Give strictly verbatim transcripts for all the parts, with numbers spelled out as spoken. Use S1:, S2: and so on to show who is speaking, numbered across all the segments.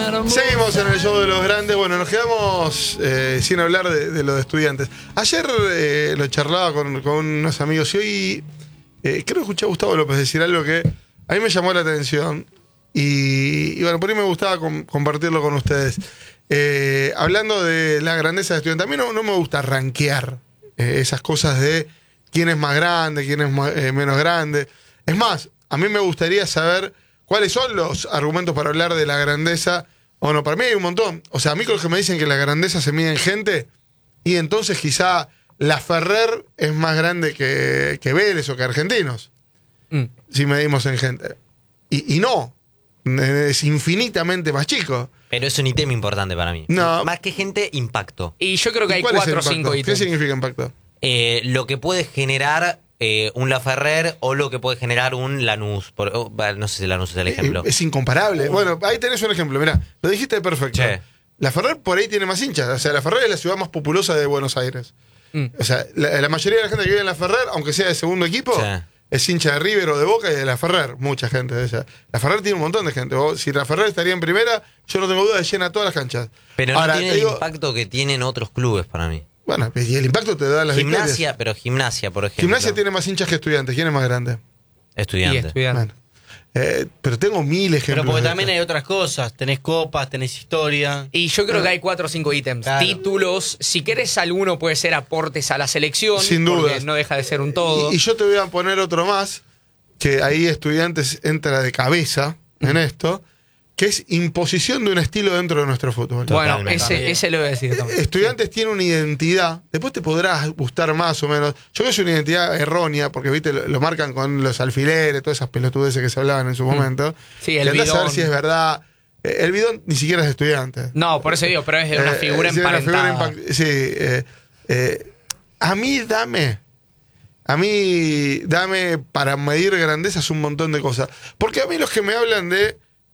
S1: Seguimos en el show de los grandes. Bueno, nos quedamos eh, sin hablar de, de los estudiantes. Ayer eh, lo charlaba con, con unos amigos y hoy eh, creo que escuché a Gustavo López decir algo que a mí me llamó la atención y, y bueno, por ahí me gustaba com compartirlo con ustedes. Eh, hablando de la grandeza de estudiantes, a mí no, no me gusta rankear eh, esas cosas de quién es más grande, quién es más, eh, menos grande. Es más, a mí me gustaría saber cuáles son los argumentos para hablar de la grandeza. O no, para mí hay un montón. O sea, a mí con los que me dicen que la grandeza se mide en gente, y entonces quizá la Ferrer es más grande que, que Vélez o que Argentinos, mm. si medimos en gente. Y, y no, es infinitamente más chico.
S2: Pero es un ítem importante para mí.
S1: No.
S2: Más que gente, impacto.
S3: Y yo creo que hay cuatro o cinco ítems.
S1: ¿Qué significa impacto?
S2: Eh, lo que puede generar eh, un Laferrer o lo que puede generar un Lanús. Por, oh, no sé si Lanús es el ejemplo.
S1: Es, es incomparable. Uh. Bueno, ahí tenés un ejemplo. Mirá, lo dijiste perfecto.
S2: Che.
S1: Laferrer por ahí tiene más hinchas. O sea, Laferrer es la ciudad más populosa de Buenos Aires. Mm. O sea, la, la mayoría de la gente que vive en Laferrer, aunque sea de segundo equipo, che. es hincha de River o de Boca y de Laferrer. Mucha gente de ella. Laferrer tiene un montón de gente. Si Laferrer estaría en primera, yo no tengo duda de llena todas las canchas.
S2: Pero
S1: Ahora,
S2: no tiene
S1: digo,
S2: el impacto que tienen otros clubes para mí.
S1: Bueno, y el impacto te da las
S2: Gimnasia,
S1: victorias.
S2: Pero Gimnasia, por ejemplo.
S1: Gimnasia tiene más hinchas que Estudiantes. ¿Quién es más grande?
S2: Estudiantes.
S3: Estudiante.
S1: Bueno, eh, pero tengo mil ejemplos.
S4: Pero porque también hay otras cosas. Tenés copas, tenés historia.
S3: Y yo creo que hay cuatro o cinco ítems.
S4: Claro.
S3: Títulos. Si querés alguno puede ser aportes a la selección.
S1: Sin duda.
S3: Porque no deja de ser un todo.
S1: Y, y yo te voy a poner otro más, que ahí Estudiantes entra de cabeza en esto, que es imposición de un estilo dentro de nuestro fútbol.
S3: Bueno, ese, ese lo voy a decir también.
S1: Estudiantes tiene una identidad, después te podrás gustar más o menos. Yo creo que es una identidad errónea, porque viste lo, lo marcan con los alfileres, todas esas pelotudeces que se hablaban en su momento.
S3: Sí, el
S1: bidón. A ver
S3: bidón.
S1: si es verdad. El bidón ni siquiera es de Estudiantes.
S3: No, por eso digo, pero es de una
S1: Eh,
S3: figura
S1: sí,
S3: emparentada.
S1: una figura sí, eh, eh, a mí dame... A mí, dame para medir grandezas un montón de cosas. Porque a mí los que me hablan de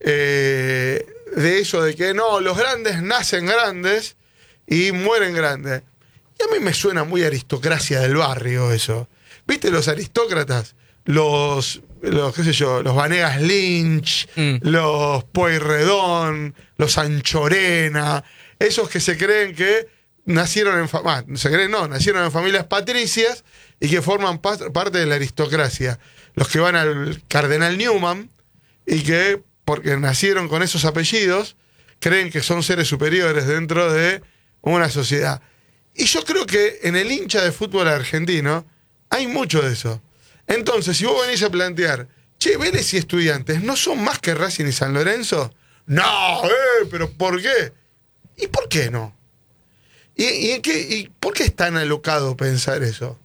S1: eh, de eso, de que no, los grandes nacen grandes y mueren grandes. Y a mí me suena muy aristocracia del barrio eso. ¿Viste los aristócratas? Los, los qué sé yo, los Vanegas Lynch, mm. los Pueyrredón, los Anchorena, esos que se creen que nacieron en... Ah, se creen, no, nacieron en familias patricias y que forman parte de la aristocracia. Los que van al Cardenal Newman y que, porque nacieron con esos apellidos, creen que son seres superiores dentro de una sociedad. Y yo creo que en el hincha de fútbol argentino hay mucho de eso. Entonces, si vos venís a plantear, che, Vélez y Estudiantes, ¿no son más que Racing y San Lorenzo? No, eh, pero ¿por qué? ¿Y por qué no? ¿Y, y, en qué, y por qué es tan alocado pensar eso?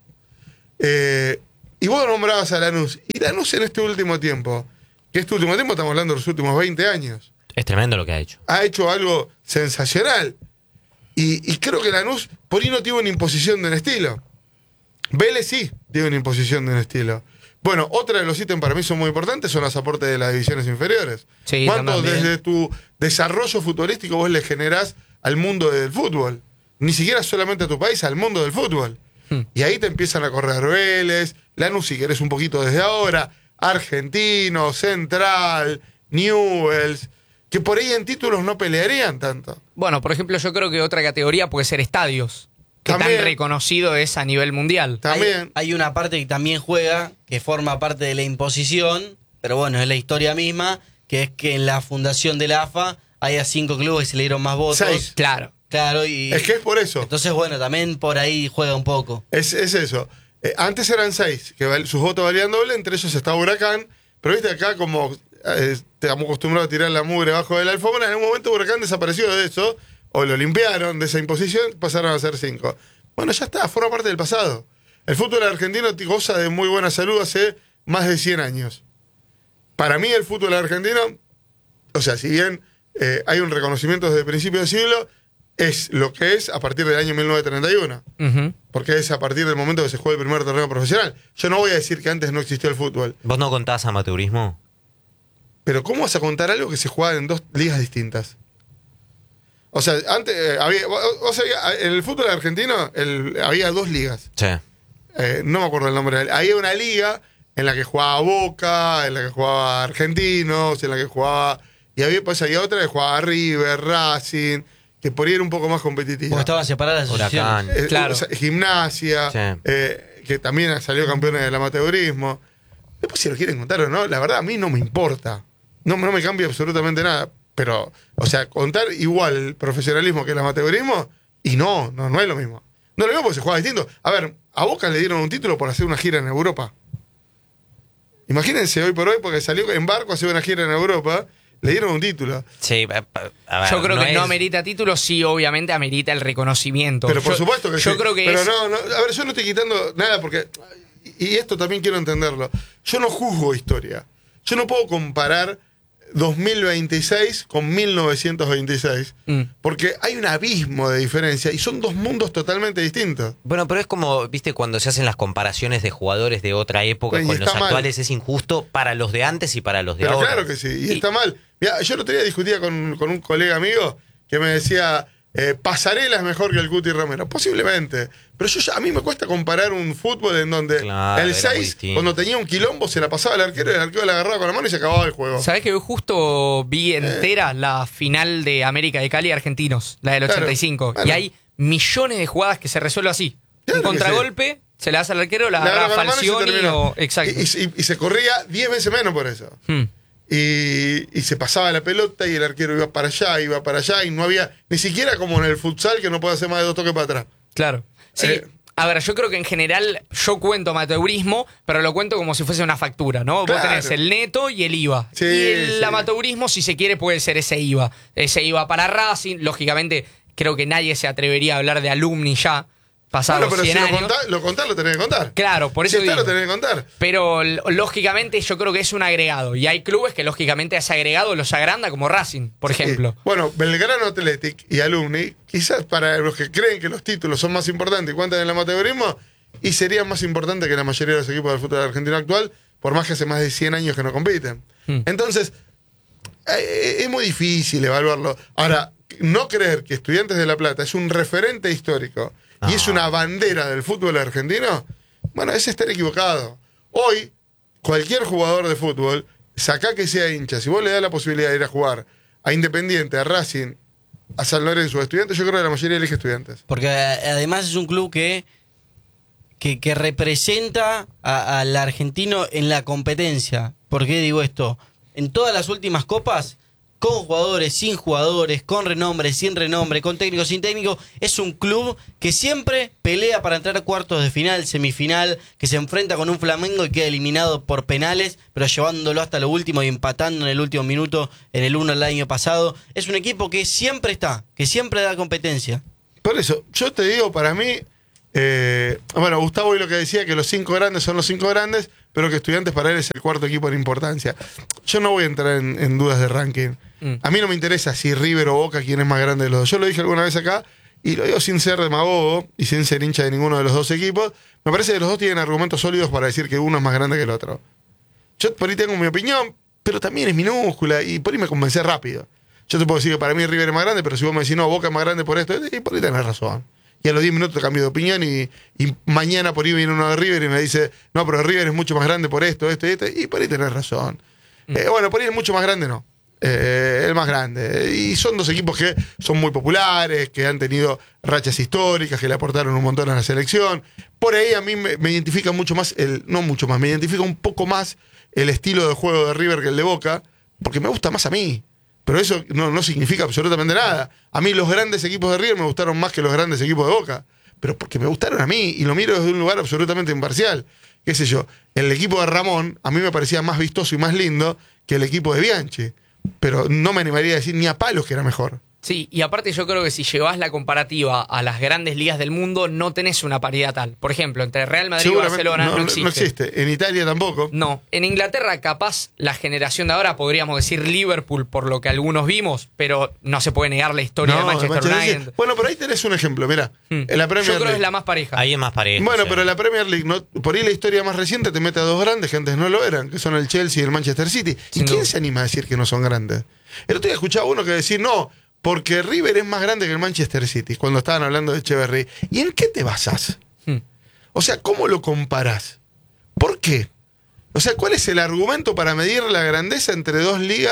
S1: Eh, y vos nombrabas a Lanús. Y Lanús en este último tiempo, que este último tiempo estamos hablando de los últimos veinte años.
S2: Es tremendo lo que ha hecho.
S1: Ha hecho algo sensacional. Y, y creo que Lanús por ahí no tiene una imposición de un estilo. Vélez sí tiene una imposición de un estilo. Bueno, otra de los ítems para mí son muy importantes son los aportes de las divisiones inferiores.
S3: Sí,
S1: ¿cuánto
S3: también.
S1: desde tu desarrollo futbolístico vos le generás al mundo del fútbol? Ni siquiera solamente a tu país, al mundo del fútbol. Hmm. Y ahí te empiezan a correr Vélez, Lanús si querés un poquito desde ahora, Argentino, Central, Newell's, que por ahí en títulos no pelearían tanto.
S3: Bueno, por ejemplo, yo creo que otra categoría puede ser estadios, que
S1: También.
S3: tan reconocido es a nivel mundial.
S1: También.
S4: Hay, hay una parte que también juega, que forma parte de la imposición, pero bueno, es la historia misma, que es que en la fundación de la A F A haya cinco clubes y se le dieron más votos.
S1: Seis.
S3: Claro.
S4: Claro, y
S1: Es que es por eso.
S4: entonces, bueno, también por ahí juega un poco.
S1: Es, es eso. Eh, antes eran seis, que val- sus votos valían doble, entre ellos estaba Huracán, pero viste acá como eh, estamos acostumbrados a tirar la mugre bajo de la alfombra, en un momento Huracán desapareció de eso, o lo limpiaron de esa imposición, pasaron a ser cinco. Bueno, ya está, forma parte del pasado. El fútbol argentino goza de muy buena salud hace más de cien años. Para mí el fútbol argentino, o sea, si bien eh, hay un reconocimiento desde el principio del siglo, es lo que es a partir del año mil novecientos treinta y uno.
S3: Uh-huh.
S1: Porque es a partir del momento que se juega el primer torneo profesional. Yo no voy a decir que antes no existió el fútbol.
S2: ¿Vos no contás amateurismo?
S1: Pero ¿cómo vas a contar algo que se juega en dos ligas distintas? O sea, antes eh, había... O, o sea, en el fútbol argentino el, había dos ligas.
S2: Sí.
S1: Eh, no me acuerdo el nombre. Había una liga en la que jugaba Boca, en la que jugaba Argentinos, en la que jugaba y había, pues, había otra que jugaba River, Racing, que por ahí era un poco más competitiva.
S4: Porque estaban separadas las
S2: Huracán.
S4: asociaciones.
S1: Eh,
S3: Claro.
S1: o sea, Gimnasia,
S2: Sí.
S1: eh, que también salió campeones del amateurismo. Después, si lo quieren contar o no, la verdad a mí no me importa. No, no me cambia absolutamente nada. Pero, o sea, contar igual el profesionalismo que el amateurismo, y no, no, no es lo mismo. No es lo mismo porque se juega distinto. A ver, a Boca le dieron un título por hacer una gira en Europa. Imagínense hoy por hoy, porque salió en barco a hacer una gira en Europa, le dieron un título.
S2: Sí, a- a ver,
S3: Yo creo que no
S2: es-
S3: amerita título, sí, obviamente amerita el reconocimiento.
S1: Pero por
S3: Yo-
S1: supuesto que
S3: yo
S1: sí.
S3: creo que
S1: Pero
S3: es-
S1: no, no, a ver, yo no estoy quitando nada porque, y esto también quiero entenderlo, yo no juzgo historia. Yo no puedo comparar dos mil veintiséis con mil novecientos veintiséis,
S3: Mm.
S1: porque hay un abismo de diferencia y son dos mundos totalmente distintos.
S2: Bueno, pero es como, viste, cuando se hacen las comparaciones de jugadores de otra época
S1: Bueno, y
S2: con los
S1: está mal.
S2: actuales, es injusto para los de antes y para los de
S1: Pero
S2: ahora.
S1: claro que sí, y,
S3: Y-
S1: está mal. Mirá, yo el otro día discutía con, con un colega amigo que me decía, eh, Pasarela es mejor que el Cuti Romero. Posiblemente. Pero yo ya- a mí me cuesta comparar un fútbol en donde
S2: Claro,
S1: el
S2: era muy
S1: seis,
S2: distinto.
S1: cuando tenía un quilombo, se la pasaba al arquero y el arquero la agarraba con la mano y se acababa el juego.
S3: ¿Sabés que hoy justo vi
S1: Eh.
S3: entera la final de América de Cali Argentinos, la del
S1: Claro,
S3: ochenta y cinco?
S1: bueno.
S3: Y hay millones de jugadas que se resuelven así.
S1: Claro
S3: Un
S1: que
S3: contragolpe, se le hace al arquero, la
S1: La agarraba
S3: agarra
S1: con la mano y se
S3: Falcioni
S1: terminó.
S3: o... Exacto.
S1: Y, y- y se corría diez veces menos por eso.
S3: Hmm.
S1: Y, y se pasaba la pelota y el arquero iba para allá, iba para allá y no había, ni siquiera como en el futsal que no puede hacer más de dos toques para atrás.
S3: Claro. Sí.
S1: Eh.
S3: A ver, yo creo que en general yo cuento amateurismo, pero lo cuento como si fuese una factura, ¿no?
S1: Claro.
S3: Vos tenés el neto y el I V A.
S1: Sí,
S3: y el
S1: sí.
S3: amateurismo, si se quiere, puede ser ese I V A. Ese I V A para Racing, lógicamente, creo que nadie se atrevería a hablar de alumni ya, pasados
S1: Bueno, pero si
S3: cien
S1: lo
S3: años.
S1: contás, lo contás, lo tenés que contar.
S3: Claro, por
S1: si
S3: eso
S1: está,
S3: digo.
S1: lo tenés que contar.
S3: Pero l- lógicamente yo creo que es un agregado. Y hay clubes que lógicamente a ese agregado los agranda, como Racing, por
S1: Sí.
S3: ejemplo.
S1: Bueno, Belgrano Athletic y Alumni, quizás para los que creen que los títulos son más importantes y cuentan en el amateurismo, y serían más importantes que la mayoría de los equipos del fútbol argentino actual, por más que hace más de cien años que no compiten.
S3: Hmm.
S1: Entonces, eh, es muy difícil evaluarlo. Ahora, no creer que Estudiantes de La Plata es un referente histórico y
S2: No.
S1: es una bandera del fútbol argentino, bueno, es estar equivocado. Hoy, cualquier jugador de fútbol, saca que sea hincha, si vos le das la posibilidad de ir a jugar a Independiente, a Racing, a San Lorenzo, a Estudiantes, yo creo que la mayoría elige Estudiantes.
S4: Porque eh, además es un club que, que, que representa a- al argentino en la competencia. ¿Por qué digo esto? En todas las últimas copas, con jugadores, sin jugadores, con renombre, sin renombre, con técnico, sin técnico, es un club que siempre pelea para entrar a cuartos de final, semifinal, que se enfrenta con un Flamengo y queda eliminado por penales, pero llevándolo hasta lo último y empatando en el último minuto en el uno el año pasado. Es un equipo que siempre está, que siempre da competencia.
S1: Por eso, yo te digo, para mí, eh, bueno, Gustavo hoy lo que decía, que los cinco grandes son los cinco grandes, pero que Estudiantes para él es el cuarto equipo en importancia. Yo no voy a entrar en, en dudas de ranking.
S3: Mm.
S1: A mí no me interesa si River o Boca quién es más grande de los dos. Yo lo dije alguna vez acá, y lo digo sin ser demagogo y sin ser hincha de ninguno de los dos equipos. Me parece que los dos tienen argumentos sólidos para decir que uno es más grande que el otro. Yo por ahí tengo mi opinión, pero también es minúscula y por ahí me convencé rápido. Yo te puedo decir que para mí River es más grande, pero si vos me decís, no, Boca es más grande por esto, y por ahí tenés razón. Y a los diez minutos cambio de opinión y, y mañana por ahí viene uno de River y me dice, no, pero River es mucho más grande por esto, esto y esto, y por ahí tenés razón. Eh, bueno, por ahí es mucho más grande, no. Eh, el más grande. Y son dos equipos que son muy populares, que han tenido rachas históricas, que le aportaron un montón a la selección. Por ahí a mí me, me identifica mucho más, el no mucho más, me identifica un poco más el estilo de juego de River que el de Boca, porque me gusta más a mí. Pero eso no, no significa absolutamente nada. A mí los grandes equipos de River me gustaron más que los grandes equipos de Boca. Pero porque me gustaron a mí y lo miro desde un lugar absolutamente imparcial. Qué sé yo, el equipo de Ramón a mí me parecía más vistoso y más lindo que el equipo de Bianchi. Pero no me animaría a decir ni a palos que era mejor.
S3: Sí, y aparte yo creo que si llevas la comparativa a las grandes ligas del mundo, no tenés una paridad tal. Por ejemplo, entre Real Madrid y
S1: Seguramente
S3: Barcelona no,
S1: no,
S3: existe.
S1: no existe. En Italia tampoco.
S3: No, en Inglaterra capaz la generación de ahora podríamos decir Liverpool por lo que algunos vimos, pero no se puede negar la historia de
S1: No,
S3: Manchester
S1: Manchester
S3: United.
S1: Bueno, pero ahí tenés un ejemplo, mirá.
S3: Hmm.
S1: En la Premier
S3: Yo creo que
S1: League.
S3: es la más pareja.
S2: Ahí es más parejo.
S1: Bueno,
S2: sí.
S1: pero la Premier League, no, por ahí la historia más reciente te mete a dos grandes que antes no lo eran, que son el Chelsea y el Manchester City. ¿Y
S3: Sin
S1: quién
S3: duda.
S1: se anima a decir que no son grandes? El otro día escuchaba uno que decir, no, porque River es más grande que el Manchester City, cuando estaban hablando de Echeverry. ¿Y en qué te basás?
S3: Hmm.
S1: O sea, ¿cómo lo comparás? ¿Por qué? O sea, ¿cuál es el argumento para medir la grandeza entre dos ligas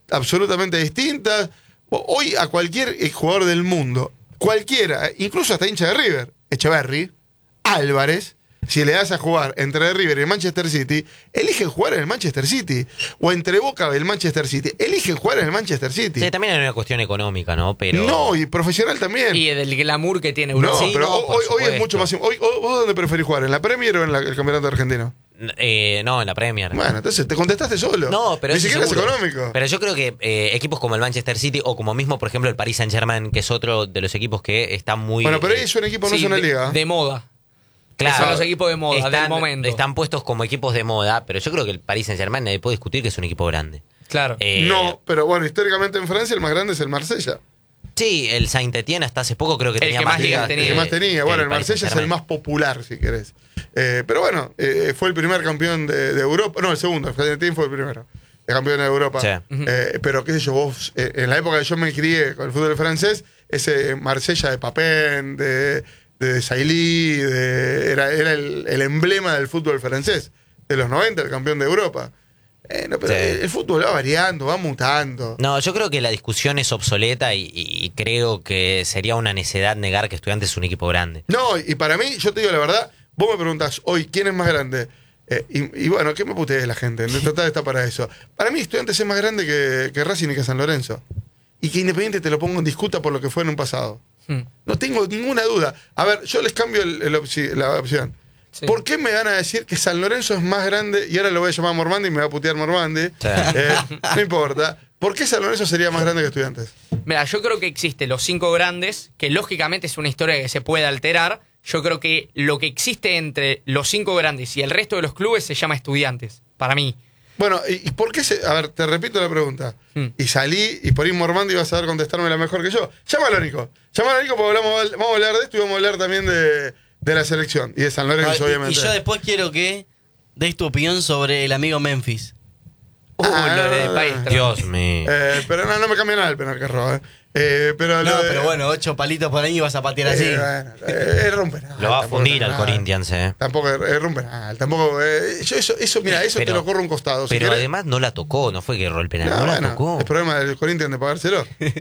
S1: absolutamente distintas. Hoy a cualquier jugador del mundo, cualquiera, incluso hasta hincha de River, Echeverry, Álvarez, si le das a jugar entre River y el Manchester City, eligen jugar en el Manchester City. O entre Boca y el Manchester City, eligen jugar en el Manchester City.
S2: Sí, también hay una cuestión económica, ¿no? Pero...
S1: No, y profesional también.
S3: Y del glamour que tiene Europa.
S1: No,
S2: Sí,
S1: pero
S2: no, por
S1: hoy, hoy es
S2: supuesto.
S1: mucho más... Hoy, hoy- ¿Vos dónde preferís jugar? ¿En la Premier o en la- el Campeonato Argentino?
S2: Eh, no, en la Premier.
S1: Bueno, entonces te contestaste solo.
S2: No, pero
S1: Ni
S2: eso
S1: siquiera
S2: seguro.
S1: es económico.
S2: Pero yo creo que eh, equipos como el Manchester City o como mismo, por ejemplo, el Paris Saint-Germain, que es otro de los equipos que está muy...
S1: Bueno, pero ahí
S2: eh,
S1: es un equipo, no
S3: Sí,
S1: es una
S3: de,
S1: liga.
S3: de moda.
S2: claro,
S3: son los equipos de moda,
S2: están,
S3: del momento.
S2: Están puestos como equipos de moda, pero yo creo que el Paris Saint-Germain nadie puede discutir que es un equipo grande.
S3: Claro.
S2: Eh,
S1: No, pero bueno, históricamente en Francia el más grande es el Marsella.
S2: Sí, el Saint-Étienne hasta hace poco creo que
S3: El
S2: tenía
S3: que
S2: más
S3: más
S2: ligas
S3: ligas
S2: que-
S3: tenía.
S1: El que más tenía. Bueno,
S2: que
S1: el
S2: Paris
S1: Marsella es el
S2: Saint-Germain.
S1: más popular, si querés. Eh, pero bueno, eh, fue el primer campeón de, de Europa. No, el segundo. El Saint-Étienne fue el primero. El campeón de Europa.
S2: Sí.
S1: Eh, pero qué sé yo, vos, eh, en la época que yo me crié con el fútbol francés, ese Marsella de Papin, de, de Sailly, de, era, era el, el emblema del fútbol francés. De los noventa, el campeón de Europa. Eh, no, pero
S2: Sí.
S1: el, el fútbol va variando, va mutando.
S2: No, yo creo que la discusión es obsoleta y, y creo que sería una necedad negar que Estudiantes es un equipo grande.
S1: No, y para mí, yo te digo la verdad, vos me preguntás hoy quién es más grande. Eh, y, y bueno, ¿qué me putees la gente? Total está para eso. Para mí, Estudiantes es más grande que, que Racing y que San Lorenzo. Y que Independiente te lo pongo en disputa por lo que fue en un pasado.
S3: Hmm.
S1: No tengo ninguna duda. A ver, yo les cambio el- el opci- la opción.
S3: Sí.
S1: ¿Por qué me van a decir que San Lorenzo es más grande? Y ahora lo voy a llamar Mormandi y me va a putear Mormandi.
S2: Sí.
S1: Eh, no importa. ¿Por qué San Lorenzo sería más grande que Estudiantes?
S3: Mira, yo creo que existen los cinco grandes, que lógicamente es una historia que se puede alterar. Yo creo que lo que existe entre los cinco grandes y el resto de los clubes se llama Estudiantes, para mí.
S1: Bueno, ¿y, y por qué se.? A ver, te repito la pregunta.
S3: Hmm.
S1: Y salí, y por ahí Mormandi vas a saber contestarme la mejor que yo. Llámalo, Nico. Llámalo, Nico, porque hablamos, vamos a hablar de esto y vamos a hablar también de, de la selección. Y de San Lorenzo,
S4: Ah, y-
S1: obviamente.
S4: Y yo después quiero que des tu opinión sobre el amigo Memphis.
S3: Uh,
S1: Ah,
S3: lo de
S1: no, no,
S3: País.
S1: no.
S2: Dios mío.
S1: Eh, pero no, no me cambia nada el penal que erró, ¿eh? Eh, pero
S4: No,
S1: lo de-
S4: pero bueno, ocho palitos por ahí vas a patear
S1: eh,
S4: así.
S1: bueno, eh, es rompe nada.
S2: Lo va a
S1: Tampoco
S2: fundir
S1: es
S2: al
S1: nada.
S2: Corinthians, eh.
S1: Tampoco es, es rompe nada. Tampoco. eh, yo eso, eso, mira, eso
S2: Pero-
S1: te lo corro a un costado. Si
S2: Pero
S1: querés-
S2: además no la tocó, no fue que erró el penal,
S1: No,
S2: no, la
S1: bueno,
S2: tocó.
S1: es problema del Corinthians de pagárselo.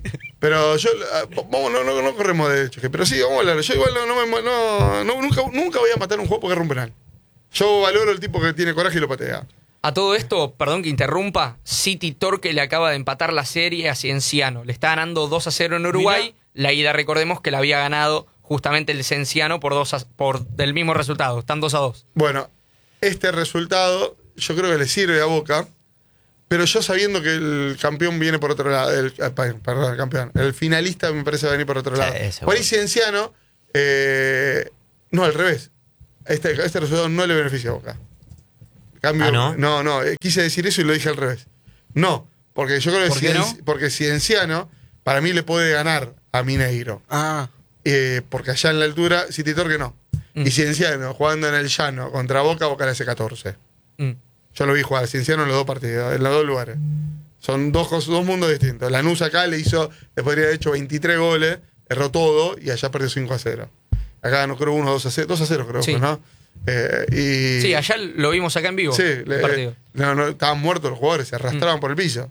S1: Pero yo, ah, vamos, no, no, no corremos de choque. Pero sí, vamos a hablar. Yo igual no, no me- no- no- nunca, nunca voy a matar un juego porque rompe penal. Yo valoro el tipo que tiene coraje y lo patea.
S3: A todo esto, perdón que interrumpa, City Torque le acaba de empatar la serie a Cienciano. Le está ganando dos a cero en Uruguay. La ida, recordemos que la había ganado justamente el Cienciano por dos a- por del mismo resultado. Están dos a dos.
S1: Bueno, este resultado yo creo que le sirve a Boca, pero yo sabiendo que el campeón viene por otro lado, el, ah, perdón, el campeón, el finalista me parece va a venir por otro
S2: Sí,
S1: lado.
S2: seguro.
S1: Por ahí Cienciano, eh, no, al revés. Este, este resultado no le beneficia a Boca. Cambio,
S2: Ah, ¿no?
S1: no, no, eh, quise decir eso y lo dije al revés. No, porque yo creo que
S3: ¿Por qué
S1: Cien-
S3: no?
S1: porque Cienciano para mí le puede ganar a Mineiro.
S4: Ah,
S1: Eh, porque allá en la altura, City Torque no.
S3: Mm.
S1: Y Cienciano jugando en el llano contra Boca, Boca le hace catorce.
S3: Mm.
S1: Yo lo vi jugar a Cienciano en los dos partidos, en los dos lugares. Son dos, cosas- dos mundos distintos. Lanús acá le hizo, le podría haber hecho veintitrés goles, erró todo y allá perdió cinco a cero. Acá no creo uno, dos a cero, dos a cero creo
S3: Sí.
S1: que, ¿no? Eh, y,
S3: Sí, allá lo vimos acá en vivo.
S1: Sí,
S3: el
S1: le-
S3: partido.
S1: no, no, estaban muertos los jugadores, se arrastraban por el piso.